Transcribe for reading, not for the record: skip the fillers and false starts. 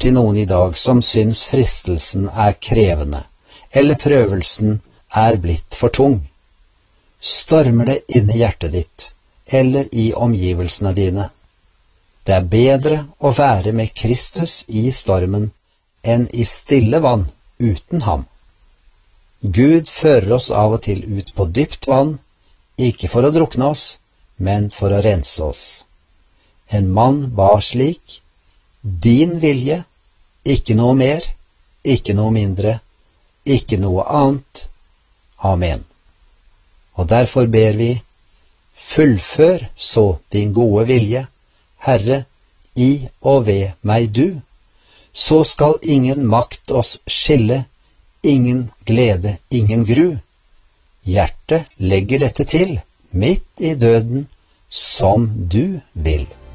borti noen i dag som syns fristelsen er krevende, eller prøvelsen er blitt for tung? Stormer det inni hjertet ditt, eller i omgivelsene dine? Det er bedre å være med Kristus i stormen enn i stille vann uten ham. Gud fører oss av og til ut på dypt vann, ikke for å drukne oss, men for å rense oss. En mann ba slik: din vilje, ikke noe mer, ikke noe mindre, ikke noe annet. Amen. Og derfor ber vi: fullfør så din gode vilje, Herre, i og ved meg du, så skal ingen makt oss skille, ingen glede, ingen gru. Hjertet legger dette til, midt i døden, som du vil.